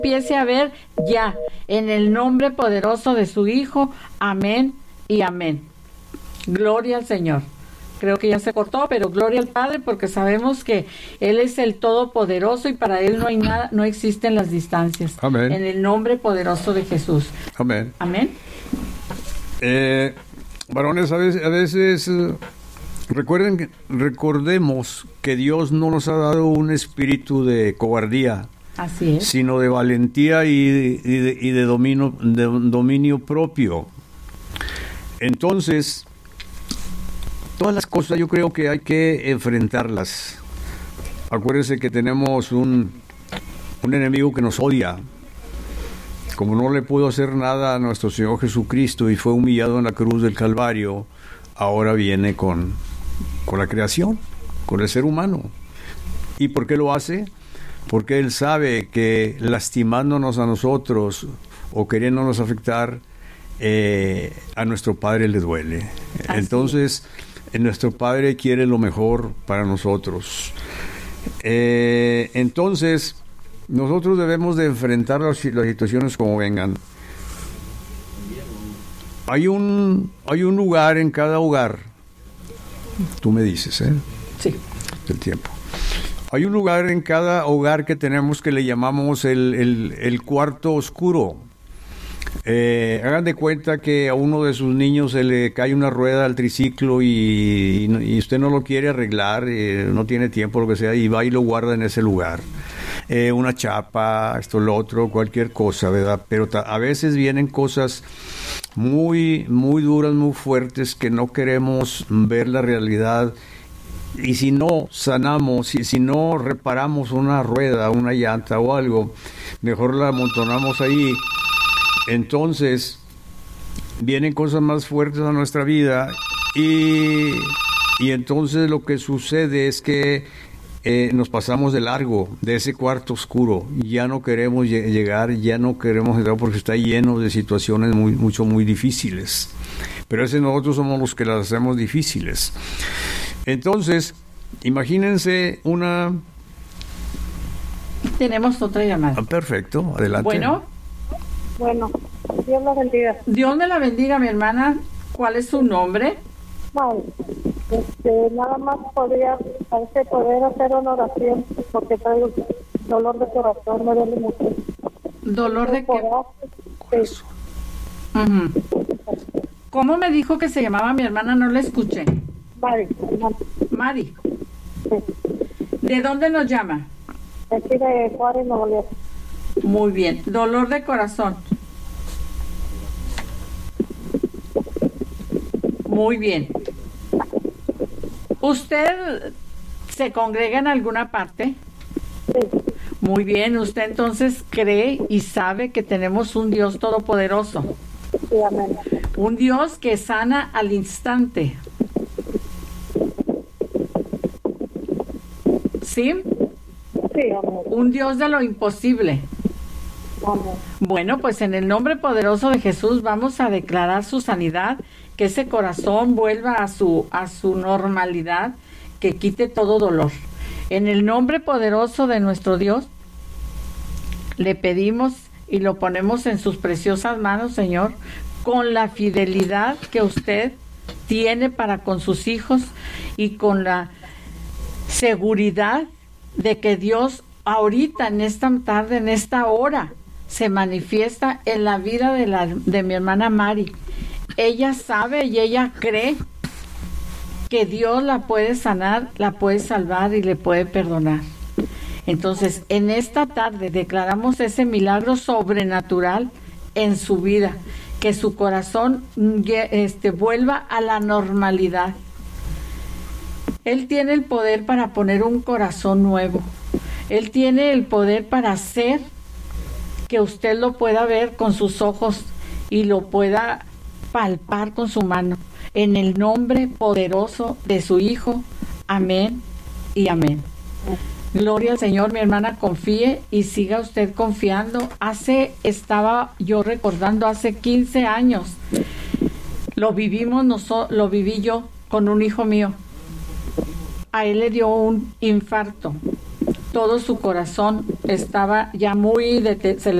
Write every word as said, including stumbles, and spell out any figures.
empiece a ver ya, en el nombre poderoso de su Hijo. Amén y amén. Gloria al Señor. Creo que ya se cortó, pero gloria al Padre, porque sabemos que Él es el Todopoderoso y para Él no hay nada, no existen las distancias. Amén. En el nombre poderoso de Jesús. Amén. Amén. Eh, varones, a veces, a veces eh, recuerden, que- recordemos que Dios no nos ha dado un espíritu de cobardía, Así es. sino de valentía y de, y de, y de dominio, de dominio propio. Entonces, todas las cosas yo creo que hay que enfrentarlas. Acuérdense que tenemos un, un enemigo que nos odia. Como no le pudo hacer nada a nuestro Señor Jesucristo y fue humillado en la cruz del Calvario, ahora viene con, con la creación, con el ser humano. ¿Y por qué lo hace? Porque Él sabe que lastimándonos a nosotros o queriéndonos afectar, eh, a nuestro Padre le duele. Así Entonces, eh, nuestro Padre quiere lo mejor para nosotros. Eh, entonces, nosotros debemos de enfrentar las, las situaciones como vengan. Hay un, hay un lugar en cada hogar. Tú me dices, ¿eh? Sí. El tiempo. Hay un lugar en cada hogar que tenemos que le llamamos el, el, el cuarto oscuro. Eh, hagan de cuenta que a uno de sus niños se le cae una rueda al triciclo y, y usted no lo quiere arreglar, eh, no tiene tiempo, lo que sea, y va y lo guarda en ese lugar. Eh, una chapa, esto, lo otro, cualquier cosa, ¿verdad? Pero ta- a veces vienen cosas muy, muy duras, muy fuertes, que no queremos ver la realidad. Y si no sanamos, si, si no reparamos una rueda, una llanta o algo, mejor la amontonamos ahí. Entonces vienen cosas más fuertes a nuestra vida y, y entonces lo que sucede es que eh, nos pasamos de largo de ese cuarto oscuro. Ya no queremos lle- llegar, ya no queremos entrar porque está lleno de situaciones muy, mucho, muy difíciles. Pero ese nosotros somos los que las hacemos difíciles. Entonces, imagínense una... Tenemos otra llamada. Ah, perfecto, adelante. Bueno, Bueno, Dios la bendiga. Dios me la bendiga, mi hermana. ¿Cuál es su nombre? Vale. Este, nada más podría, parece poder hacer una oración porque traigo dolor de corazón, me duele mucho. Dolor de qué. Corazón, sí. Ujú. ¿Cómo me dijo que se llamaba mi hermana? No la escuché. Vale, vale. Mari. Sí. ¿De dónde nos llama? Aquí de Juárez, Nuevo León. Muy bien. Dolor de corazón. Muy bien. ¿Usted se congrega en alguna parte? Sí, Muy bien. ¿Usted entonces cree y sabe que tenemos un Dios todopoderoso? sí, amén. Un Dios que sana al instante. ¿Sí? Sí, amén. Un Dios de lo imposible. Amén. Bueno, pues en el nombre poderoso de Jesús vamos a declarar su sanidad, que ese corazón vuelva a su a su normalidad, que quite todo dolor. En el nombre poderoso de nuestro Dios le pedimos y lo ponemos en sus preciosas manos, Señor, con la fidelidad que usted tiene para con sus hijos y con la seguridad de que Dios ahorita, en esta tarde, en esta hora, se manifiesta en la vida de, la, de mi hermana Mari. Ella sabe y ella cree que Dios la puede sanar, la puede salvar y le puede perdonar. Entonces, en esta tarde declaramos ese milagro sobrenatural en su vida, que su corazón este, vuelva a la normalidad. Él tiene el poder para poner un corazón nuevo. Él tiene el poder para hacer que usted lo pueda ver con sus ojos y lo pueda palpar con su mano. En el nombre poderoso de su Hijo. Amén y amén. Gloria al Señor, mi hermana, confíe y siga usted confiando. Hace, estaba yo recordando, hace quince años, lo vivimos, nosotros, lo viví yo con un hijo mío. A él le dio un infarto. Todo su corazón estaba ya muy, dete- se le